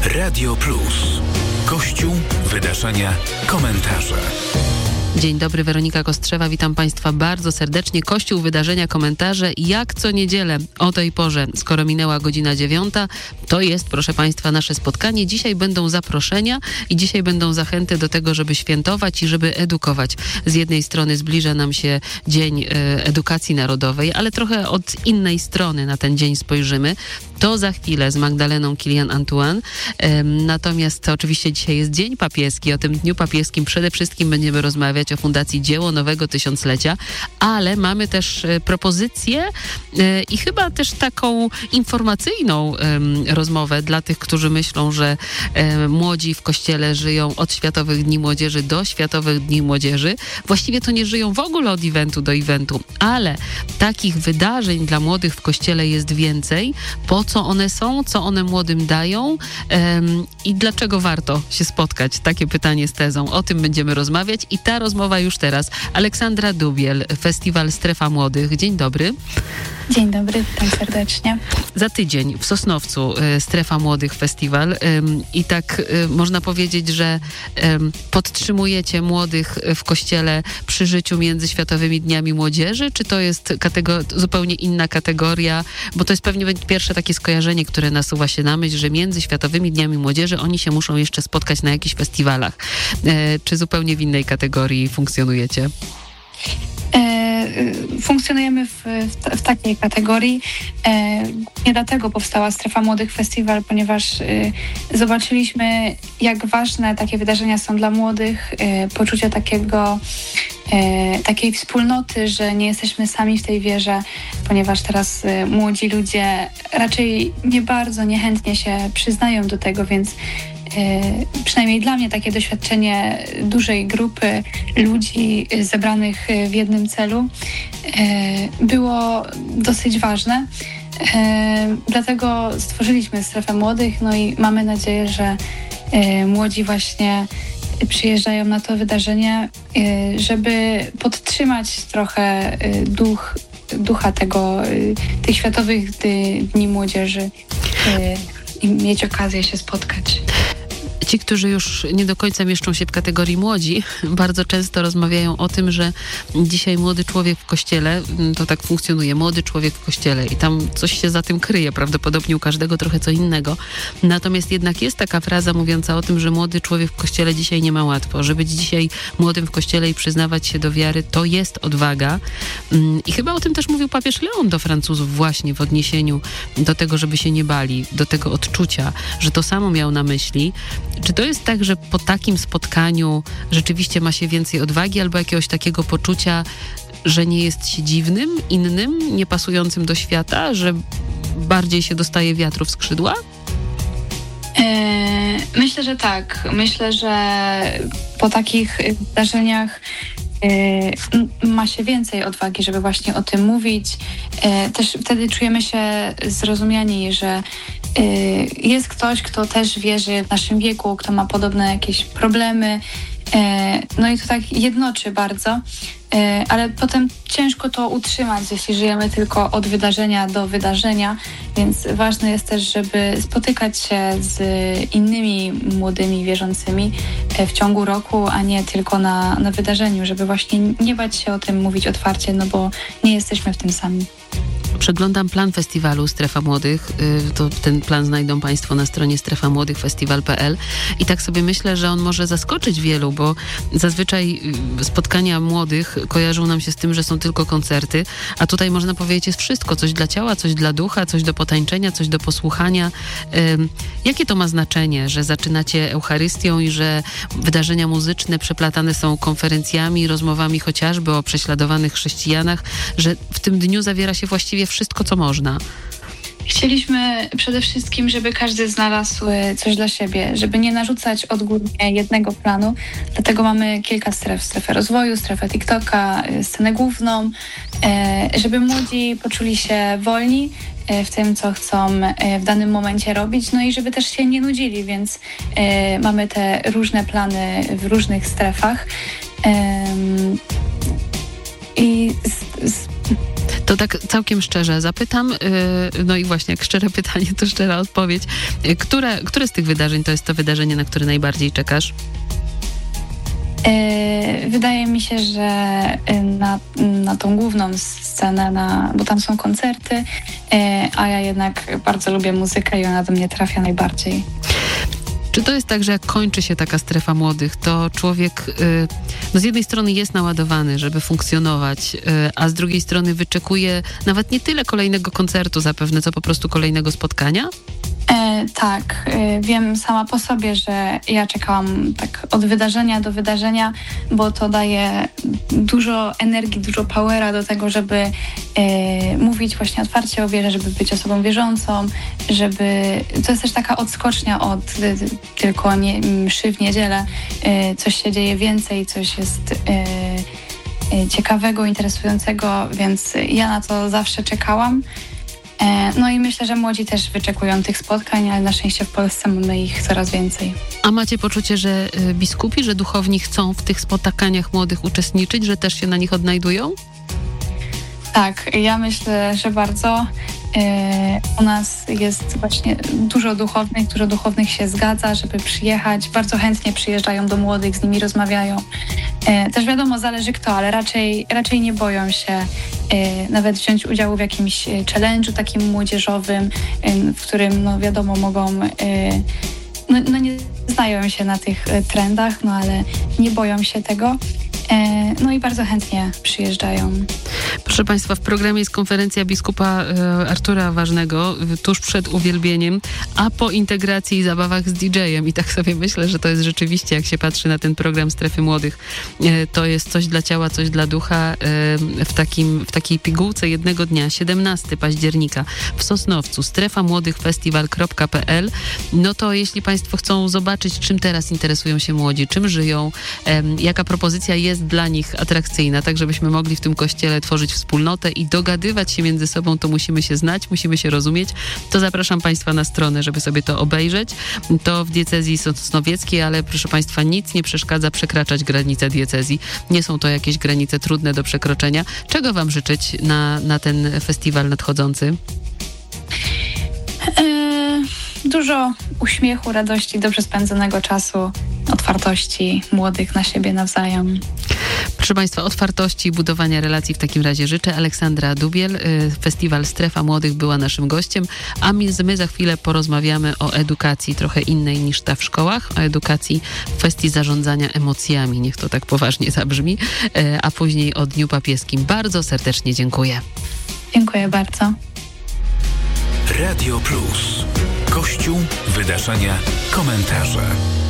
Radio Plus. Kościół, wydarzenia, komentarze. Dzień dobry, Weronika Kostrzewa, witam Państwa bardzo serdecznie. Kościół, wydarzenia, komentarze, jak co niedzielę o tej porze, skoro minęła godzina 9, to jest, proszę Państwa, nasze spotkanie. Dzisiaj będą zaproszenia i dzisiaj będą zachęty do tego, żeby świętować i żeby edukować. Z jednej strony zbliża nam się Dzień Edukacji Narodowej, ale trochę od innej strony na ten dzień spojrzymy. To za chwilę z Magdaleną Kilian-Antoine. Natomiast oczywiście dzisiaj jest Dzień Papieski. O tym Dniu Papieskim przede wszystkim będziemy rozmawiać o Fundacji Dzieło Nowego Tysiąclecia, ale mamy też propozycję i chyba też taką informacyjną rozmowę dla tych, którzy myślą, że młodzi w Kościele żyją od Światowych Dni Młodzieży do Światowych Dni Młodzieży. Właściwie to nie żyją w ogóle od eventu do eventu, ale takich wydarzeń dla młodych w Kościele jest więcej. Po co one są, co one młodym dają i dlaczego warto się spotkać? Takie pytanie z tezą. O tym będziemy rozmawiać i ta rozmowa już teraz. Aleksandra Dubiel, Festiwal Strefa Młodych. Dzień dobry. Dzień dobry, witam serdecznie. Za tydzień w Sosnowcu Strefa Młodych Festiwal i tak można powiedzieć, że podtrzymujecie młodych w Kościele przy życiu między Światowymi Dniami Młodzieży, czy to jest zupełnie inna kategoria, bo to jest pewnie pierwsze takie skojarzenie, które nasuwa się na myśl, że między Światowymi Dniami Młodzieży oni się muszą jeszcze spotkać na jakichś festiwalach. Czy zupełnie w innej kategorii funkcjonujecie? Funkcjonujemy w takiej kategorii. Nie dlatego powstała Strefa Młodych Festiwal, ponieważ zobaczyliśmy, jak ważne takie wydarzenia są dla młodych, poczucie takiej wspólnoty, że nie jesteśmy sami w tej wierze, ponieważ teraz młodzi ludzie raczej nie bardzo niechętnie się przyznają do tego, więc przynajmniej dla mnie takie doświadczenie dużej grupy ludzi zebranych w jednym celu było dosyć ważne. Dlatego stworzyliśmy Strefę Młodych, no i mamy nadzieję, że młodzi właśnie przyjeżdżają na to wydarzenie, żeby podtrzymać trochę ducha tych Światowych Dni Młodzieży i mieć okazję się spotkać. Ci, którzy już nie do końca mieszczą się w kategorii młodzi, bardzo często rozmawiają o tym, że dzisiaj młody człowiek w Kościele, to tak funkcjonuje, młody człowiek w Kościele i tam coś się za tym kryje, prawdopodobnie u każdego trochę co innego. Natomiast jednak jest taka fraza mówiąca o tym, że młody człowiek w Kościele dzisiaj nie ma łatwo. Że być dzisiaj młodym w Kościele i przyznawać się do wiary, to jest odwaga. I chyba o tym też mówił papież Leon do Francuzów właśnie w odniesieniu do tego, żeby się nie bali, do tego odczucia, że to samo miał na myśli. Czy to jest tak, że po takim spotkaniu rzeczywiście ma się więcej odwagi albo jakiegoś takiego poczucia, że nie jest się dziwnym, innym, niepasującym do świata, że bardziej się dostaje wiatru w skrzydła? Myślę, że tak. Myślę, że po takich wydarzeniach ma się więcej odwagi, żeby właśnie o tym mówić. Też wtedy czujemy się zrozumiani, że jest ktoś, kto też wierzy w naszym wieku, kto ma podobne jakieś problemy. No i to tak jednoczy bardzo, ale potem ciężko to utrzymać, jeśli żyjemy tylko od wydarzenia do wydarzenia, więc ważne jest też, żeby spotykać się z innymi młodymi wierzącymi w ciągu roku, a nie tylko na wydarzeniu, żeby właśnie nie bać się o tym mówić otwarcie, no bo nie jesteśmy w tym sami. Przeglądam plan festiwalu Strefa Młodych. To ten plan znajdą Państwo na stronie strefamłodych.festiwal.pl i tak sobie myślę, że on może zaskoczyć wielu, bo zazwyczaj spotkania młodych kojarzą nam się z tym, że są tylko koncerty, a tutaj można powiedzieć jest wszystko. Coś dla ciała, coś dla ducha, coś do potańczenia, coś do posłuchania. Jakie to ma znaczenie, że zaczynacie Eucharystią i że wydarzenia muzyczne przeplatane są konferencjami, rozmowami chociażby o prześladowanych chrześcijanach, że w tym dniu zawiera się właściwie wszystko, co można? Chcieliśmy przede wszystkim, żeby każdy znalazł coś dla siebie, żeby nie narzucać odgórnie jednego planu. Dlatego mamy kilka stref. Strefę rozwoju, strefę TikToka, scenę główną, żeby młodzi poczuli się wolni w tym, co chcą w danym momencie robić, no i żeby też się nie nudzili, więc mamy te różne plany w różnych strefach. To tak całkiem szczerze zapytam, no i właśnie jak szczere pytanie, to szczera odpowiedź. Które z tych wydarzeń to jest to wydarzenie, na które najbardziej czekasz? Wydaje mi się, że na tą główną scenę, bo tam są koncerty, a ja jednak bardzo lubię muzykę i ona do mnie trafia najbardziej. Czy to jest tak, że jak kończy się taka strefa młodych, to człowiek no z jednej strony jest naładowany, żeby funkcjonować, a z drugiej strony wyczekuje nawet nie tyle kolejnego koncertu zapewne, co po prostu kolejnego spotkania? Tak, wiem sama po sobie, że ja czekałam tak od wydarzenia do wydarzenia, bo to daje dużo energii, dużo powera do tego, żeby mówić właśnie otwarcie o wierze, żeby być osobą wierzącą, to jest też taka odskocznia od tylko mszy w niedzielę, coś się dzieje więcej, coś jest ciekawego, interesującego, więc ja na to zawsze czekałam. No i myślę, że młodzi też wyczekują tych spotkań, ale na szczęście w Polsce mamy ich coraz więcej. A macie poczucie, że biskupi, że duchowni chcą w tych spotkaniach młodych uczestniczyć, że też się na nich odnajdują? Tak, ja myślę, że bardzo. U nas jest właśnie dużo duchownych się zgadza, żeby przyjechać. Bardzo chętnie przyjeżdżają do młodych, z nimi rozmawiają. Też wiadomo, zależy kto, ale raczej nie boją się nawet wziąć udziału w jakimś challenge'u takim młodzieżowym, w którym no wiadomo mogą... No nie znają się na tych trendach, no ale nie boją się tego. No i bardzo chętnie przyjeżdżają. Proszę Państwa, w programie jest konferencja biskupa Artura Ważnego tuż przed uwielbieniem, a po integracji i zabawach z DJ-em. I tak sobie myślę, że to jest rzeczywiście, jak się patrzy na ten program Strefy Młodych, to jest coś dla ciała, coś dla ducha w takiej pigułce jednego dnia, 17 października w Sosnowcu, strefamłodych.festiwal.pl. No to jeśli Państwo chcą zobaczyć, czym teraz interesują się młodzi, czym żyją, jaka propozycja jest dla nich atrakcyjna, tak żebyśmy mogli w tym kościele tworzyć wspólnotę i dogadywać się między sobą, to musimy się znać, musimy się rozumieć. To zapraszam Państwa na stronę, żeby sobie to obejrzeć. To w diecezji sosnowieckiej, ale proszę Państwa, nic nie przeszkadza przekraczać granice diecezji. Nie są to jakieś granice trudne do przekroczenia. Czego Wam życzyć na ten festiwal nadchodzący? Dużo uśmiechu, radości, dobrze spędzonego czasu, otwartości młodych na siebie nawzajem. Proszę Państwa, otwartości i budowania relacji w takim razie życzę. Aleksandra Dubiel, Festiwal Strefa Młodych była naszym gościem, a my za chwilę porozmawiamy o edukacji trochę innej niż ta w szkołach, o edukacji w kwestii zarządzania emocjami, niech to tak poważnie zabrzmi, a później o Dniu Papieskim. Bardzo serdecznie dziękuję. Dziękuję bardzo. Radio Plus. Kościół, wydarzenia, komentarze.